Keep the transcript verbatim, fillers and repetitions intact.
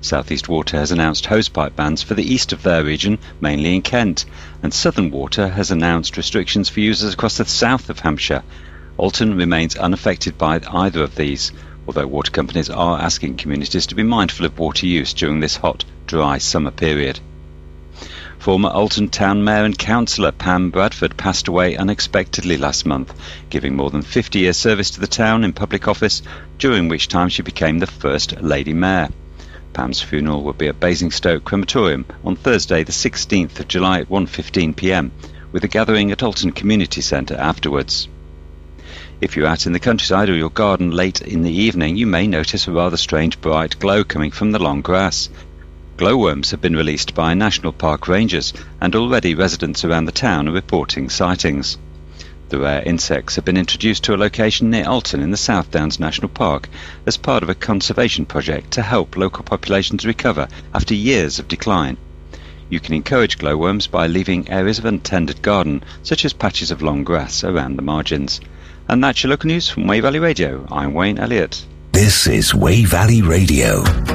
South East Water has announced hosepipe bans for the east of their region, mainly in Kent, and Southern Water has announced restrictions for users across the south of Hampshire. Alton remains unaffected by either of these, although water companies are asking communities to be mindful of water use during this hot, dry summer period. Former Alton Town Mayor and Councillor Pam Bradford passed away unexpectedly last month, giving more than fifty years service to the town in public office, during which time she became the first Lady Mayor. Pam's funeral will be at Basingstoke Crematorium on Thursday the sixteenth of July at one fifteen p m, with a gathering at Alton Community Centre afterwards. If you're out in the countryside or your garden late in the evening, you may notice a rather strange bright glow coming from the long grass. Glowworms have been released by National Park rangers, and already residents around the town are reporting sightings. The rare insects have been introduced to a location near Alton in the South Downs National Park as part of a conservation project to help local populations recover after years of decline. You can encourage glowworms by leaving areas of untended garden, such as patches of long grass, around the margins. And that's your local news from Wey Valley Radio. I'm Wayne Elliott. This is Wey Valley Radio.